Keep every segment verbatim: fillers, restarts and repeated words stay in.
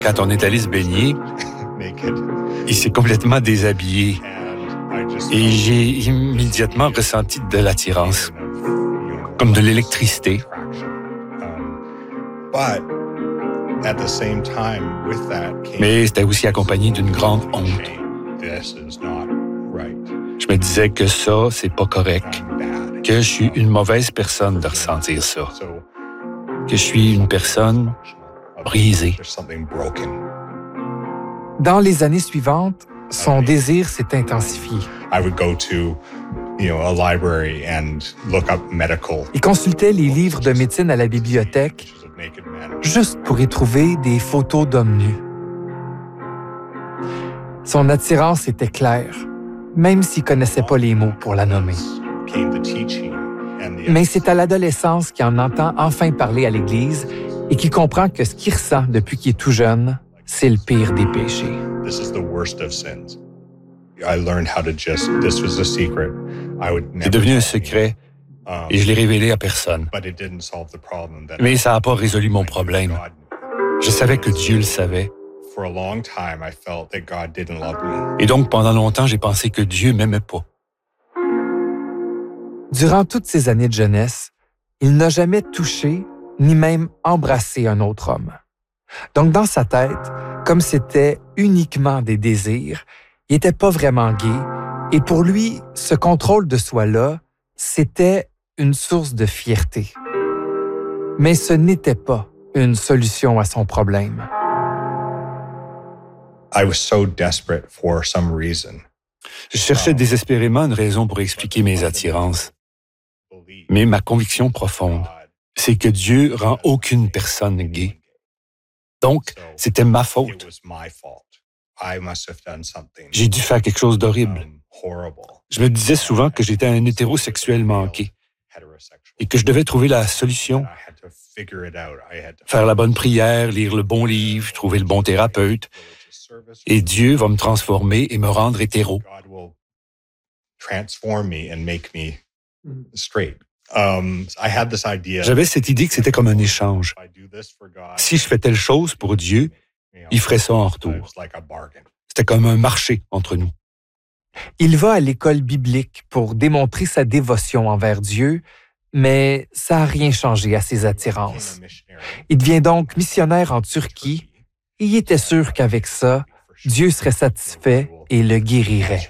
Quand on est allé se baigner, il s'est complètement déshabillé et j'ai immédiatement ressenti de l'attirance, comme de l'électricité. Mais c'était aussi accompagné d'une grande honte. Je me disais que ça, c'est pas correct, que je suis une mauvaise personne de ressentir ça, que je suis une personne brisée. Dans les années suivantes, son désir s'est intensifié. Il consultait les livres de médecine à la bibliothèque juste pour y trouver des photos d'hommes nus. Son attirance était claire, même s'il ne connaissait pas les mots pour la nommer. Mais c'est à l'adolescence qu'il en entend enfin parler à l'Église et qu'il comprend que ce qu'il ressent depuis qu'il est tout jeune, c'est le pire des péchés. C'est devenu un secret et je l'ai révélé à personne. Mais ça n'a pas résolu mon problème. Je savais que Dieu le savait. Et donc, pendant longtemps, j'ai pensé que Dieu m'aimait pas. Durant toutes ces années de jeunesse, il n'a jamais touché ni même embrassé un autre homme. Donc, dans sa tête, comme c'était uniquement des désirs, il n'était pas vraiment gay, et pour lui, ce contrôle de soi-là, c'était une source de fierté. Mais ce n'était pas une solution à son problème. Je cherchais désespérément une raison pour expliquer mes attirances. Mais ma conviction profonde, c'est que Dieu rend aucune personne gay. Donc, c'était ma faute. J'ai dû faire quelque chose d'horrible. Je me disais souvent que j'étais un hétérosexuel manqué et que je devais trouver la solution. Faire la bonne prière, lire le bon livre, trouver le bon thérapeute. Et Dieu va me transformer et me rendre hétéro. J'avais cette idée que c'était comme un échange. Si je fais telle chose pour Dieu, il ferait ça en retour. C'était comme un marché entre nous. Il va à l'école biblique pour démontrer sa dévotion envers Dieu, mais ça n'a rien changé à ses attirances. Il devient donc missionnaire en Turquie et il était sûr qu'avec ça, Dieu serait satisfait et le guérirait.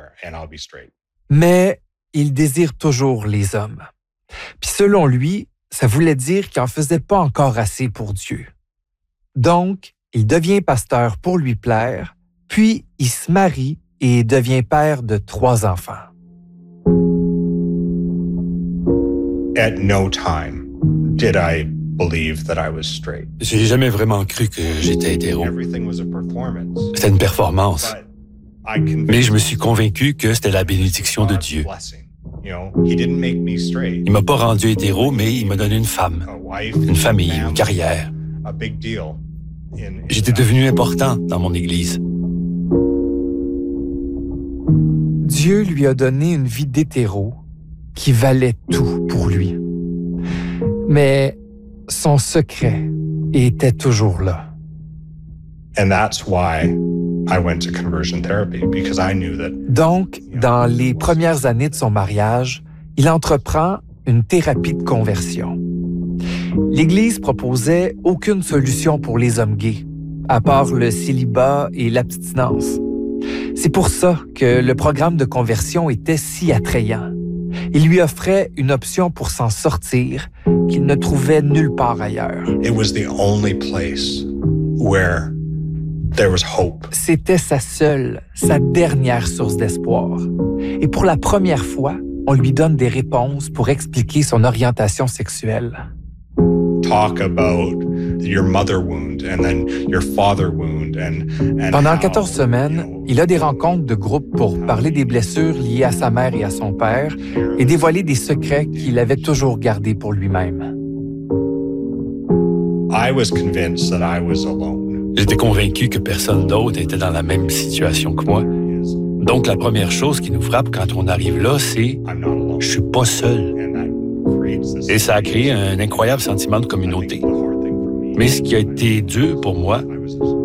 Mais il désire toujours les hommes. Puis selon lui, ça voulait dire qu'il n'en faisait pas encore assez pour Dieu. Donc, il devient pasteur pour lui plaire, puis il se marie et devient père de trois enfants. At no time did I believe that I was straight. J'ai jamais vraiment cru que j'étais hétéro. C'était une performance. Mais je me suis convaincu que c'était la bénédiction de Dieu. Il m'a pas rendu hétéro, mais il m'a donné une femme, une famille, une carrière. J'étais devenu important dans mon Église. Dieu lui a donné une vie d'hétéro qui valait tout pour lui. Mais son secret était toujours là. Donc, dans les premières années de son mariage, il entreprend une thérapie de conversion. L'Église proposait aucune solution pour les hommes gays, à part le célibat et l'abstinence. C'est pour ça que le programme de conversion était si attrayant. Il lui offrait une option pour s'en sortir qu'il ne trouvait nulle part ailleurs. It was the only place where there was hope. C'était sa seule, sa dernière source d'espoir. Et pour la première fois, on lui donne des réponses pour expliquer son orientation sexuelle. Talk about your mother wound and then your father wound and, and Pendant quatorze semaines, il a des rencontres de groupe pour parler des blessures liées à sa mère et à son père et dévoiler des secrets qu'il avait toujours gardés pour lui-même. I was convinced that I was alone. J'étais convaincu que personne d'autre était dans la même situation que moi. Donc la première chose qui nous frappe quand on arrive là, c'est « je suis pas seul ». Et ça a créé un incroyable sentiment de communauté. Mais ce qui a été dur pour moi,